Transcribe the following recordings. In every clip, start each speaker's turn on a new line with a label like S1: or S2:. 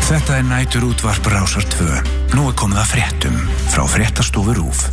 S1: Þetta nætur útvarp Rásar 2. Nú komið að fréttum frá Fréttastofu RÚV.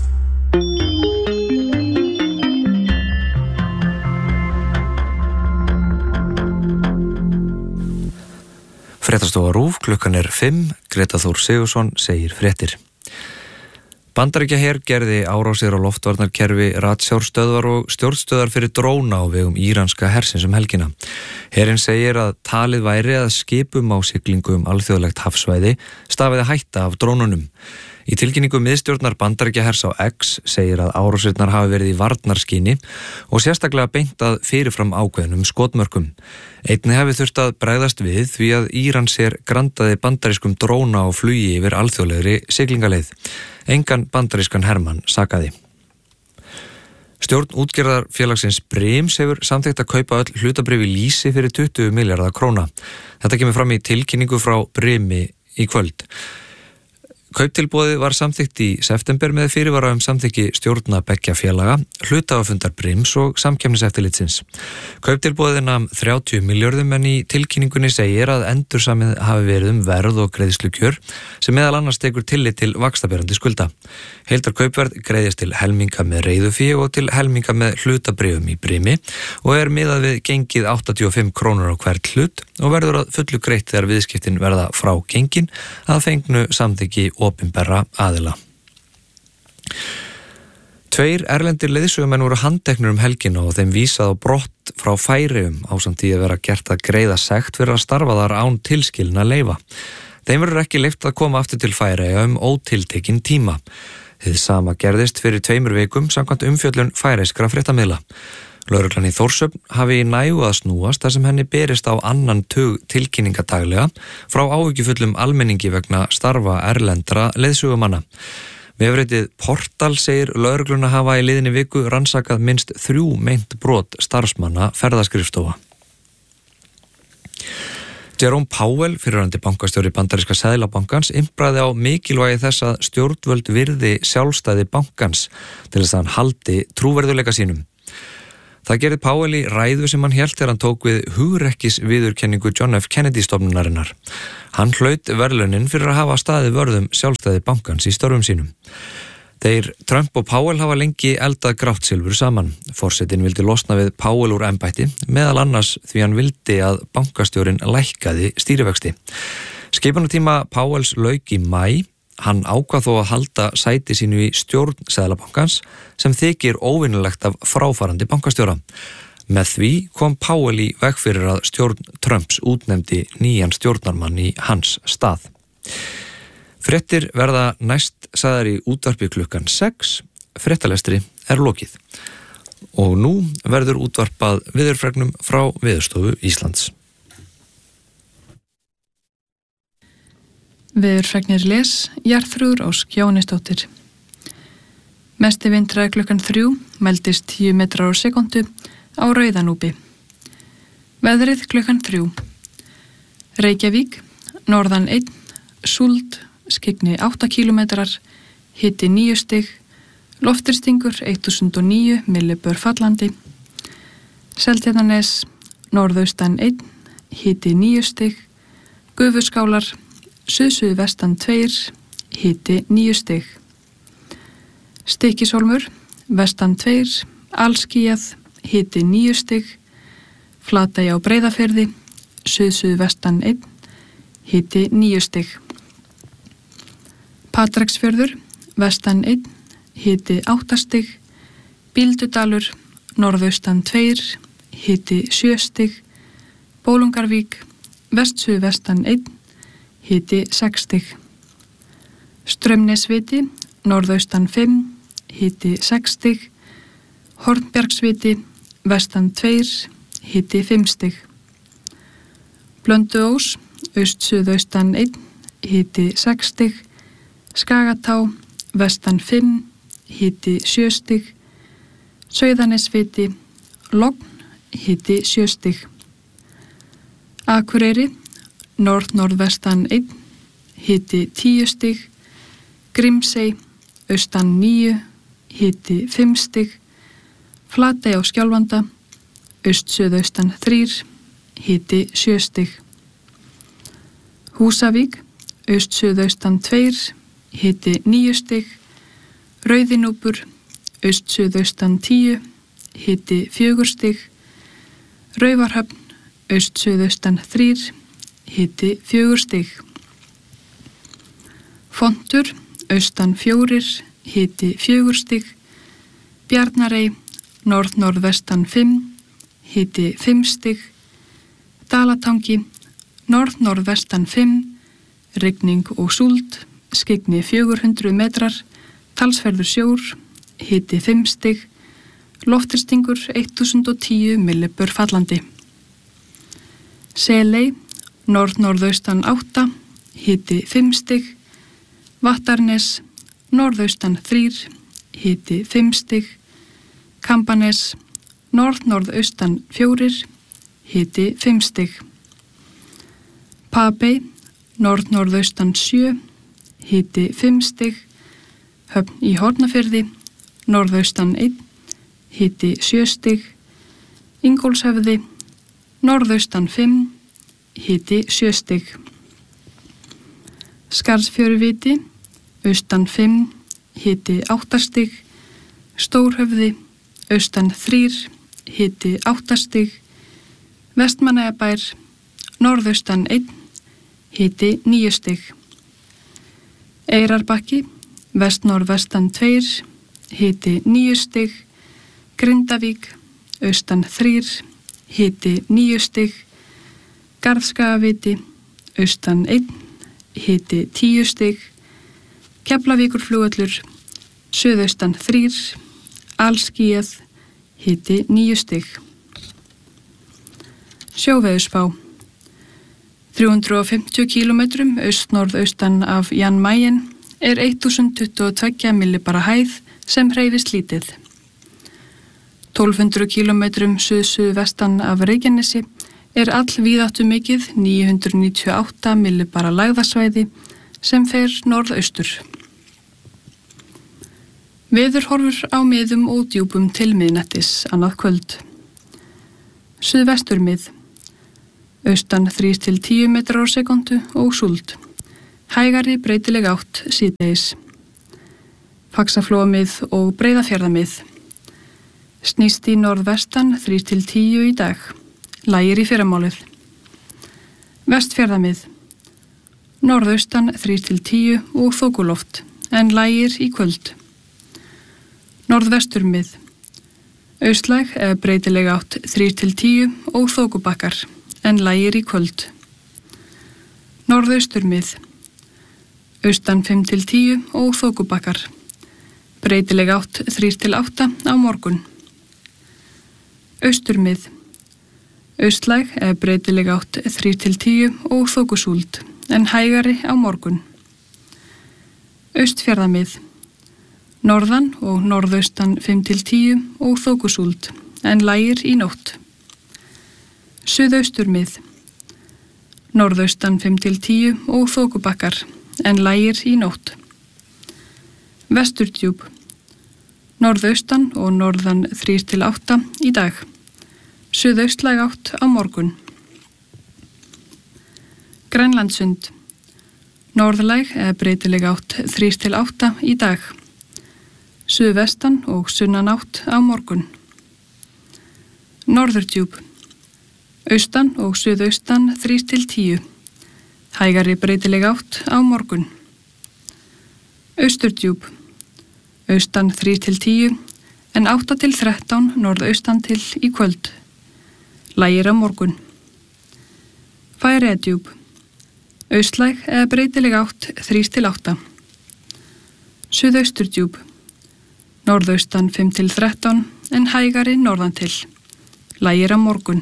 S2: Fréttastofa RÚV, klukkan 5, Greta Þór Sigurðsson segir fréttir. Bandaríkjaher gerði árásir á loftvarnarkerfi, ratsjárstöðvar og stjórnstöðvar fyrir dróna á vegum íranska hersins helgina. Herinn segir að talið væri að skipum á siglingu alþjóðlegt hafsvæði stafiði hætta af drónunum. Í tilkynningu miðstjórnar Bandaríkjahers á X segir að árásirnar hafi verið í varnarskyni og sérstaklega beint að fyrirfram ákveðnum skotmörkum. Einnig hafi þurft að bregðast við því að Íransher grandaði bandarískum dróna á flugi yfir alþjóðlegri siglingaleið. Engan bandarískan hermann sakaði. Stjórn útgerðarfélagsins Brims hefur samþykkt að kaupa öll hlutabréf í Lýsi fyrir 20 milljarða króna. Þetta kemur fram í tilkynningu frá Brimi í kvöld. Kauptilboðið var samþykkt í september með fyrirvara samþykki stjórna beggja félaga, hluthafafundar Brims og samkeppniseftirlitsins. Kauptilboðið nam 30 milljörðum en í tilkynningunni segir að endursamið hafi verið verð og greiðslukjör sem meðal annars tekur tillit til vaxtaberandi skulda. Heildarkaupverð greiðist til helminga með reiðufé og til helminga með hlutabréfum í Brimi og miðað við gengið 85 krónur á hvert hlut og verður að fullu greitt þegar viðskiptin verða frá gengin að fengnu samþykki opinberra aðila. 2 erlendir leiðsögumenn voru handteknir helgina og þeim vísað á brott frá Færeyjum ásamt því að vera gert að greiða sekt fyrir að starfa þar án tilskilinna leyfa. Þeim verður ekki leyft að koma aftur til Færeyja ótiltekinn tíma. Hið sama gerðist fyrir 2 vikum samkvæmt umfjöllun færeyskra fréttamiðla. Lögreglan í Þórshöfn hafi í nægu að snúast þar sem henni berist á annan tug tilkynninga daglega frá áhyggjufullum almenningi vegna starfa erlendra leiðsögumanna. Vefritið Portal segir lögregluna hafa í liðinni viku rannsakað minnst 3 meint brot starfsmanna ferðaskrifstofa. Jerome Powell, fyrrverandi bankastjóri bandaríska Seðlabankans, impraði á mikilvægi þess að stjórnvöld virði sjálfstæði bankans til þess að hann haldi trúverðuleika sínum. Það gerði Powell í ræðu sem hann hélt þegar hann tók við hugrekkisviðurkenningu John F. Kennedy stofnunarinnar. Hann hlaut verðlaunin fyrir að hafa staðið vörðum sjálfstæði bankans í störfum sínum. Þeir Trump og Powell hafa lengi eldað grátt silfur saman. Forsetinn vildi losna við Powell úr embætti, meðal annars því hann vildi að bankastjórinn lækkaði stýrivexti. Skipunartíma Powells lauk í maí. Hann ákvað þó að halda sæti sínu í stjórn Seðlabankans sem þykir óvinnulegt af fráfarandi bankastjóra. Með því kom Powell í veg fyrir að stjórn Trumps útnefndi nýjan stjórnarmann í hans stað. Fréttir verða næst sagðar í útvarpi klukkan 6. Fréttalestri lokið. Og nú verður útvarpað veðurfregnum frá Veðurstofu Íslands.
S3: Veðurfregnir les, Jarþrúður Ósk Jóhannesdóttir. Mesti vindhraði klukkan 3 mældist 10 metrar á sekundu á Rauðanúpi. Veðrið klukkan 3. Reykjavík, norðan 1, Súld, skyggni 8 kilometrar, hiti 9 stig, lofthristingur 1009 millibör fallandi. Seltjarnarnes, norðaustan 1, hiti 9 stig, Gufuskálar, suðsuðvestan 2, hiti 9 stig. Stykkishólmur, vestan 2, allskýjað, hiti 9 stig. Flatey á Breiðafirði, suðsuðvestan 1, hiti 9 stig. Patreksfjörður, vestan 1, hiti 8 stig. Bíldudalur, norðaustan 2, hiti 7 stig. Bólungarvík, vestsuðvestan 1, hiti 6 stig. Straumnesviti, norðaustan 5, hiti 6 stig. Hornbjargsviti, vestan 2, hiti 5 stig. Blönduós, aust-suðaustan 1, hiti 6 stig. Skagatá, vestan 5, hiti 7 stig. Sauðanesviti, logn, hiti 7 stig. Akureyri, norð-norðvestan 1, hiti 10 stig. Grímsey, austan 9, hiti 5 stig. Flatey á Skjálfanda, aust-suðaustan 3, hiti 7 stig. Húsavík, aust-suðaustan 2, hiti 9 stig. Rauðinúpur, aust-suðaustan 10, hiti 4 stig. Raufarhöfn, aust-suðaustan 3, hiti 4 stig. Fontur, austan 4, hiti 4 stig. Bjarnarey, norð-norðvestan 5, hiti 5 stig. Dalatangi, norð-norðvestan 5, rigning og súld, skyggni 400 metrar, talsverður sjór, hiti 5 stig. Lofthristingur 1010 millibur fallandi. Seley, norð-norðaustan 8, hiti 5 stig. Vattarnes, norðaustan 3, hiti 5 stig. Kambanes, norð-norðaustan 4, hiti 5 stig. Papey, norð-norðaustan 7, hiti 5 stig. Höfn í Hornafirði, norðaustan 1, hiti 7 stig. Ingólfshöfði, norðaustan 5, hiti 7 stig. Skarðsfjöruviti, austan 5, hiti 8 stig. Stórhöfði, austan 3, hiti 8 stig. Vestmannaeyjabær, norðaustan 1, hiti 9 stig. Eyrarbakki, vest-norðvestan 2, hiti 9 stig. Grindavík, austan 3, hiti 9 stig. Garðskagaviti, austan 1, hiti 10 stig. Keflavíkurflugvöllur, suðaustan 3, alskýjað, hiti 9 stig. Sjóveðurspá. 350 km aust-norðaustan af Jan Mayen er 1022 millibara hæð sem hreyfist lítið. 1200 km suð-suðvestan af Reykjanesi er allvíðáttu mikið 998 millibara lægðasvæði sem fer norðaustur. Veðurhorfur á miðum og djúpum til miðnættis annað kvöld. Suðvesturmið, austan 3-10 metrar á sekundu og súld. Hægari breytileg átt síðdegis. Faxaflóamið og Breiðafjarðamið. Snýst í norðvestan 3-10 í dag. Lægir í fyrramálið. Vestfjarðamið. Norðaustan 3-10 og þokuloft, en lægir í kvöld. Norðvesturmið. Austlæg eða breytileg átt 3-10 og þokubakkar, en lægir í kvöld. Norðausturmið. Austan 5-10 og þokubakkar. Breytileg átt 3-8 á morgun. Austurmið. Austlæg eða breytileg átt 3-10 og þokusúld, en hægari á morgun. Austfjarðamið. Norðan og norðaustan 5-10 og þokusúld, en lægir í nótt. Suðausturmið. Norðaustan 5-10 og þokubakkar, en lægir í nótt. Vesturdjúp. Norðaustan og norðan 3-8 í dag. Suðaustlæg átt á morgun. Grænlandssund. Norðlæg eða breytileg átt 3-8 í dag. Suðvestan og sunnanátt á morgun. Norðurdjúp. Austan og suðaustan 3-10. Hægari breytileg átt á morgun. Austurdjúp. Austan 3-10 en 8-13 norðaustan til í kvöld. Lægir á morgun. Færeyjadjúp. Austlæg eða breytileg átt 3-8. Suðausturdjúp. Norðaustan 5-13 en hægari norðan til. Lægir á morgun.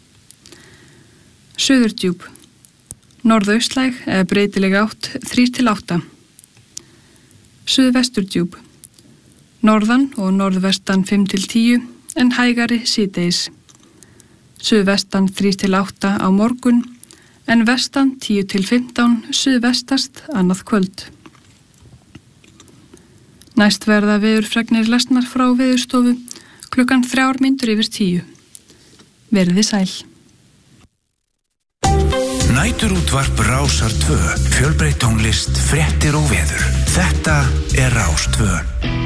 S3: Suðurdjúp. Norðaustlæg eða breytileg átt 3-8. Suðvesturdjúp. Norðan og norðvestan 5-10 en hægari síðdegis. Suðvestan 3-8 á morgun en vestan 10-15 suðvestast annað kvöld. Næst verða veðurfregnir lesnar frá Veðurstofu klukkan 3:10. Verið sæl.
S1: Næturútvarp Rásar 2. Fjölbreytt tónlist, fréttir og veður. Þetta er Rás 2.